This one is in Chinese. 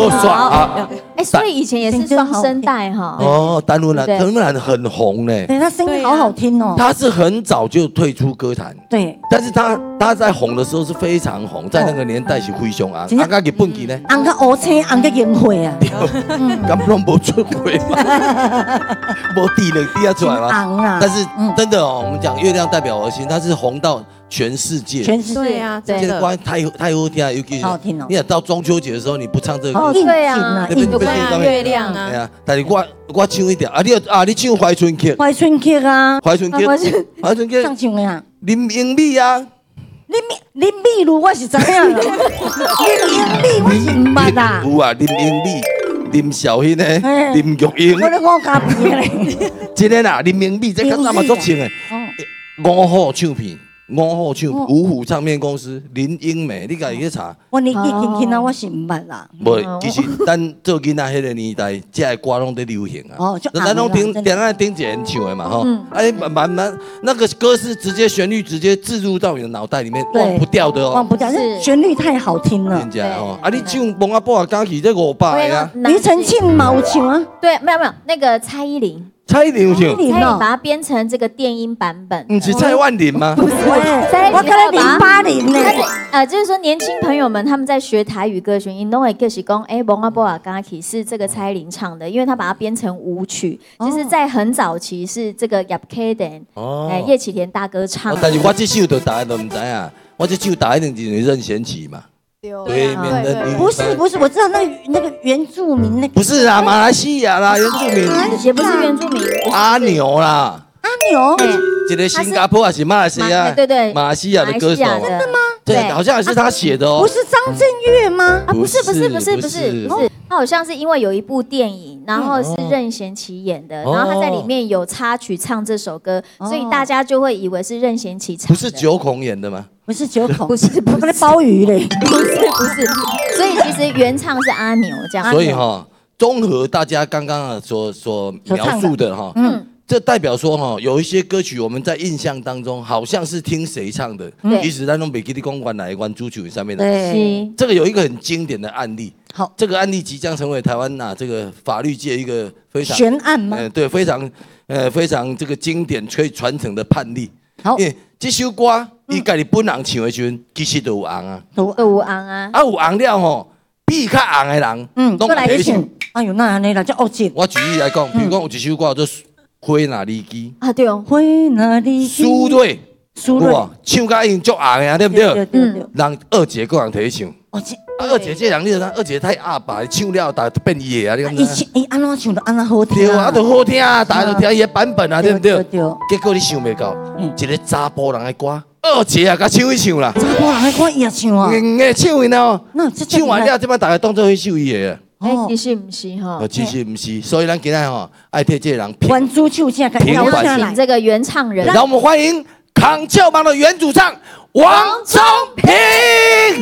又爽啊！ 所以以前也是双声带哈。 哦，丹兰很红呢。 对，他声音好好听哦。 他是很早就退出歌坛， 对， 但是他在红的时候是非常红，在那个年代是非常红。啊，个日本剧呢？ 红个乌青，红个烟灰啊。 咁拢无出轨嘛，无地了地出来嘛。但是真的哦，我们讲月亮代表我的心，它是红到全世界。 全世界啊， 这个歌太好听啊，尤其是你也到中秋节的时候，你不唱这个歌， 对啊，月亮啊。 对啊，但是我唱一条啊，你唱怀春曲。 怀春曲啊， 怀春曲唱唱的啊。 林英美啊。 林美如我是知影啦，林英美我是唔捌啦。 有啊，林英美、林小欣诶，林玉英。 我咧讲咖啡咧。 真诶啦，林英美这个那么足唱诶，五号唱片。五虎唱片公司林英美，你家己去查。 我年纪轻轻啊，我是唔捌啦。 无，其实咱做囡仔迄个年代，这歌拢在流行啊。 哦，就咱拢听几人唱的嘛，吼。哎，慢慢那个歌是直接旋律直接置入到你的脑袋里面，忘不掉的哦。 忘不掉，是旋律太好听了。 真正哦，啊，你唱《蒙阿波啊刚起》这500个啊。 庾澄庆嘛有唱啊。 对，没有那个蔡依林。 蔡依林有唱， 蔡依林把它编成这个电音版本。 不是蔡万林吗？ 不是， 我可能080呢。 就是说年轻朋友们他们在学台语歌曲，因都会就是讲，蒙阿波啊刚起是这个蔡依林唱的，因为他把它编成舞曲。其实，在很早期是这个叶启田，叶启田大哥唱的。 但是我这首就大家都唔知啊，我这首大家一定是任贤齐嘛。对面的女。 不是，我知道那个原住民那个。 不是啦，马来西亚啦，原住民。 也不是原住民。 阿牛啦。 阿牛。 这个新加坡还是马来西亚？ 对， 马来西亚的歌手。 真的吗？ 对，好像也是他写的哦。 不是张震岳吗？ 啊，不是，他好像是因为有一部电影，然后是任贤齐演的，然后他在里面有插曲唱这首歌，所以大家就会以为是任贤齐唱的。 不是九孔演的吗？ 不是九孔， 不是鲍鱼嘞， 不是，所以其实原唱是阿牛这样。 所以哈，综合大家刚刚所描述的哈，这代表说哈，有一些歌曲我们在印象当中好像是听谁唱的，其实咱拢袂记得讲原来原主曲上面的。 对， 这个有一个很经典的案例， 好， 这个案例即将成为台湾这个法律界一个非常悬案吗？ 对，非常这个经典可以传承的判例。 好， 因为这首歌伊家己本人唱的时候，其实都有红啊， 都有红啊， 有红了吼，比较红的人， 都来唱。哎呦，那安尼啦，叫恶劲。 我举例来讲，比如讲有一首歌叫做《花哪里基》 啊，对哦， 花哪里基。 苏芮，唱甲已经足红的啊，对不对？ 对。 人二姐个人提唱。二姐这人，你知道，二姐太阿爸，唱了大家变野啊，你讲。 伊安怎唱都安怎好听。 对啊，都好听啊，大家都听伊的版本啊，对不对？ 对。 结果你想袂到，一个查甫人的歌，二姐也甲唱一唱啦。 查甫人的歌伊也唱啊。 硬的唱完了，唱完了，这摆大家当做迄首伊的。 其实不是哈， 其实不是，所以咱今天哈爱替这个人原主唱下请这个原唱人， 让我们欢迎康俏帮的原主唱王宗平。